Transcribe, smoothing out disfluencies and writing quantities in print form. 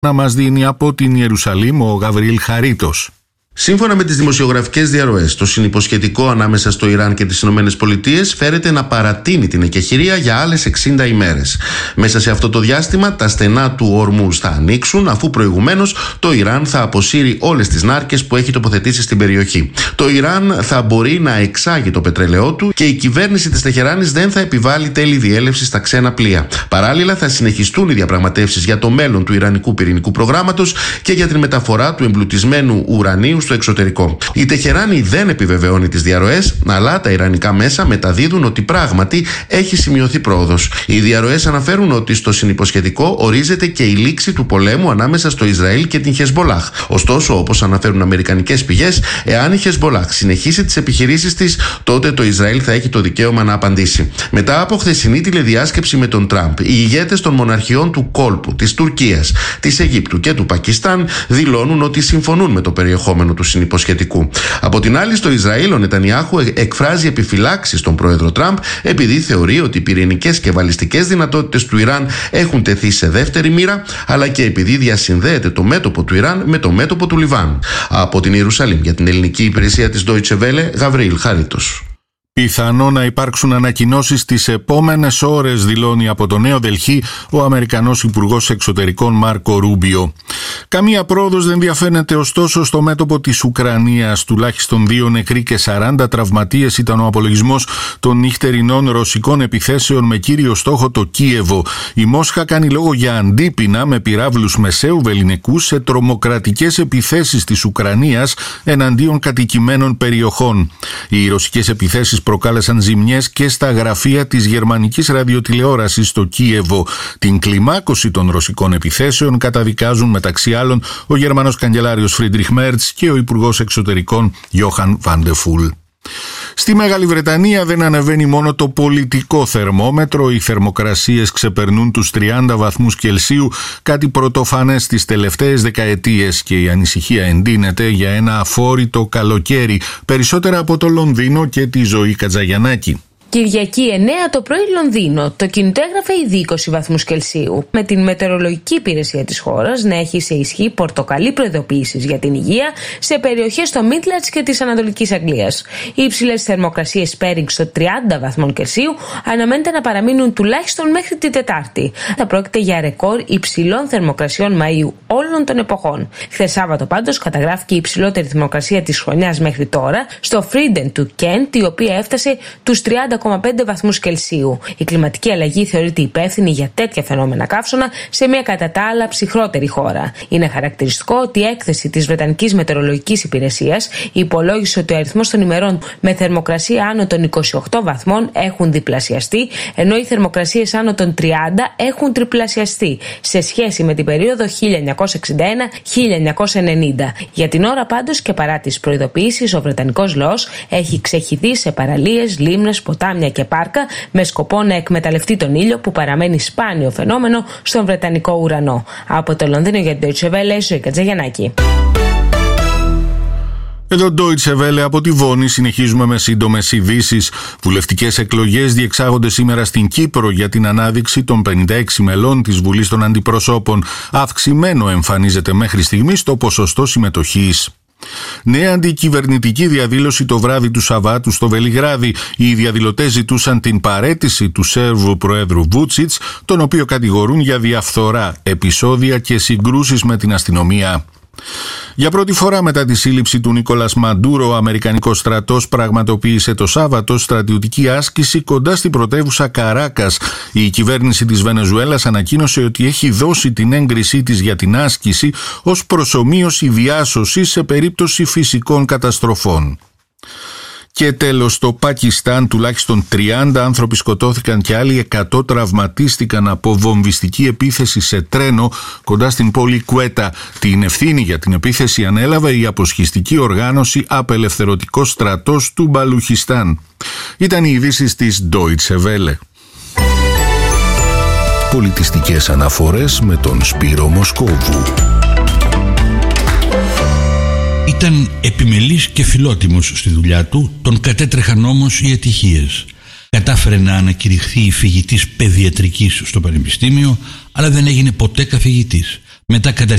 να μας δίνει από την Ιερουσαλήμ ο Γαβριήλ Χαρίτος. Σύμφωνα με τις δημοσιογραφικές διαρροές, το συνυποσχετικό ανάμεσα στο Ιράν και τις ΗΠΑ φέρεται να παρατείνει την εκεχηρία για άλλες 60 ημέρες. Μέσα σε αυτό το διάστημα, τα στενά του Ορμούζ θα ανοίξουν, αφού προηγουμένως το Ιράν θα αποσύρει όλες τις νάρκες που έχει τοποθετήσει στην περιοχή. Το Ιράν θα μπορεί να εξάγει το πετρέλαιό του και η κυβέρνηση της Τεχεράνης δεν θα επιβάλλει τέλη διέλευσης στα ξένα πλοία. Παράλληλα, θα συνεχιστούν οι διαπραγματεύσεις για το μέλλον του Ιρανικού πυρηνικού προγράμματος και για την μεταφορά του εμπλουτισμένου ουρανίου στο εξωτερικό. Η Τεχεράνη δεν επιβεβαιώνει τις διαρροές, αλλά τα ιρανικά μέσα μεταδίδουν ότι πράγματι έχει σημειωθεί πρόοδος. Οι διαρροές αναφέρουν ότι στο συνυποσχετικό ορίζεται και η λήξη του πολέμου ανάμεσα στο Ισραήλ και την Χεσμπολάχ. Ωστόσο, όπως αναφέρουν αμερικανικές πηγές, εάν η Χεσμπολάχ συνεχίσει τις επιχειρήσεις της, τότε το Ισραήλ θα έχει το δικαίωμα να απαντήσει. Μετά από χθεσινή τηλεδιάσκεψη με τον Τραμπ, οι ηγέτες των μοναρχιών του κόλπου, της Τουρκίας, της Αιγύπτου και του Πακιστάν δηλώνουν ότι συμφωνούν με το περιεχόμενο του συνυποσχετικού. Από την άλλη, στο Ισραήλ, ο Νετανιάχου εκφράζει επιφυλάξεις στον πρόεδρο Τραμπ επειδή θεωρεί ότι οι πυρηνικές και βαλιστικές δυνατότητες του Ιράν έχουν τεθεί σε δεύτερη μοίρα, αλλά και επειδή διασυνδέεται το μέτωπο του Ιράν με το μέτωπο του Λιβάνου. Από την Ιερουσαλήμ για την ελληνική υπηρεσία της Deutsche Welle, Γαβριήλ Χαρίτος. Πιθανό να υπάρξουν ανακοινώσεις τις επόμενες ώρες, δηλώνει από το Νέο Δελχή ο Αμερικανός Υπουργός Εξωτερικών Μάρκο Ρούμπιο. Καμία πρόοδος δεν διαφαίνεται ωστόσο στο μέτωπο της Ουκρανίας. Τουλάχιστον 2 νεκροί και 40 τραυματίες ήταν ο απολογισμός των νυχτερινών ρωσικών επιθέσεων με κύριο στόχο το Κίεβο. Η Μόσχα κάνει λόγο για αντίπεινα με πυράβλους μεσαίου βεληνικού σε τρομοκρατικές επιθέσεις της Ουκρανίας εναντίον κατοικημένων περιοχών. Οι ρωσικές επιθέσεις προκάλεσαν ζημιές και στα γραφεία της γερμανικής ραδιοτηλεόρασης στο Κίεβο. Την κλιμάκωση των ρωσικών επιθέσεων καταδικάζουν μεταξύ άλλων ο Γερμανός καγκελάριος Φρίντριχ Μέρτς και ο Υπουργός Εξωτερικών Γιόχαν Βαντεφούλ. Στη Μεγάλη Βρετανία δεν ανεβαίνει μόνο το πολιτικό θερμόμετρο, οι θερμοκρασίες ξεπερνούν τους 30 βαθμούς Κελσίου, κάτι πρωτοφανές τις τελευταίες δεκαετίες, και η ανησυχία εντείνεται για ένα αφόρητο καλοκαίρι, περισσότερα από το Λονδίνο και τη Ζωή Κατζαγιαννάκη. Κυριακή 9 το πρωί Λονδίνο. Το κινητό έγραφε ήδη 20 βαθμούς Κελσίου, με την μετεωρολογική υπηρεσία της χώρας να έχει σε ισχύ πορτοκαλί προειδοποιήσεις για την υγεία σε περιοχές στο Midlands και της Ανατολικής Αγγλίας. Οι υψηλές θερμοκρασίες Πέρινγκ στο 30 βαθμών Κελσίου αναμένεται να παραμείνουν τουλάχιστον μέχρι την Τετάρτη. Θα πρόκειται για ρεκόρ υψηλών θερμοκρασιών Μαΐου όλων των εποχών. Χθες Σάββατο πάντως καταγράφηκε η υψηλότερη θερμοκρασία της χρονιάς μέχρι τώρα στο Φρίντεν του Κέντ, η οποία έφτασε τους 30,5 βαθμούς Κελσίου. Η κλιματική αλλαγή θεωρείται υπεύθυνη για τέτοια φαινόμενα καύσωνα σε μια κατά τα άλλα ψυχρότερη χώρα. Είναι χαρακτηριστικό ότι η έκθεση της Βρετανικής Μετεωρολογικής Υπηρεσίας υπολόγισε ότι ο αριθμός των ημερών με θερμοκρασία άνω των 28 βαθμών έχουν διπλασιαστεί, ενώ οι θερμοκρασίες άνω των 30 έχουν τριπλασιαστεί σε σχέση με την περίοδο 1961-1990. Για την ώρα πάντως και παρά τις προειδοποιήσεις, ο βρετανικός λαός έχει ξεχυθεί σε παραλίες, λίμνες, ποτάμια και πάρκα με σκοπό να εκμεταλλευτεί τον ήλιο που παραμένει σπάνιο φαινόμενο στον βρετανικό ουρανό. Από το Λονδίνο για την Deutsche Welle, Ζωή Κατζαγιαννάκη. Εδώ Deutsche Welle από τη Βόνη, συνεχίζουμε με σύντομες ειδήσεις. Βουλευτικές εκλογές διεξάγονται σήμερα στην Κύπρο για την ανάδειξη των 56 μελών της Βουλής των Αντιπροσώπων. Αυξημένο εμφανίζεται μέχρι στιγμής το ποσοστό συμμετοχής. Νέα αντικυβερνητική διαδήλωση το βράδυ του Σαββάτου στο Βελιγράδι. Οι διαδηλωτές ζητούσαν την παραίτηση του Σέρβου Προέδρου Βούτσιτς, τον οποίο κατηγορούν για διαφθορά, επεισόδια και συγκρούσεις με την αστυνομία. Για πρώτη φορά μετά τη σύλληψη του Νίκολας Μαντούρο, ο Αμερικανικός στρατός πραγματοποίησε το Σάββατο στρατιωτική άσκηση κοντά στην πρωτεύουσα Καράκας. Η κυβέρνηση της Βενεζουέλας ανακοίνωσε ότι έχει δώσει την έγκρισή της για την άσκηση ως προσομοίωση διάσωσης σε περίπτωση φυσικών καταστροφών. Και τέλος, στο Πακιστάν τουλάχιστον 30 άνθρωποι σκοτώθηκαν και άλλοι 100 τραυματίστηκαν από βομβιστική επίθεση σε τρένο κοντά στην πόλη Κουέτα. Την ευθύνη για την επίθεση ανέλαβε η αποσχιστική οργάνωση Απελευθερωτικός Στρατός του Μπαλουχιστάν. Ήταν οι ειδήσεις της Deutsche Welle. Πολιτιστικές αναφορές με τον Σπύρο Μοσκόβου. Ήταν επιμελής και φιλότιμος στη δουλειά του, τον κατέτρεχαν όμως οι ατυχίες. Κατάφερε να ανακηρυχθεί φοιτητής παιδιατρικής στο πανεπιστήμιο, αλλά δεν έγινε ποτέ καθηγητής. Μετά